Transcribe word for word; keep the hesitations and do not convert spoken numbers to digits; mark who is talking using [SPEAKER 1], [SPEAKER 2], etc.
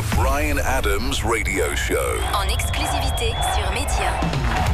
[SPEAKER 1] The Bryan Adams Radio Show.
[SPEAKER 2] En exclusivité sur Média.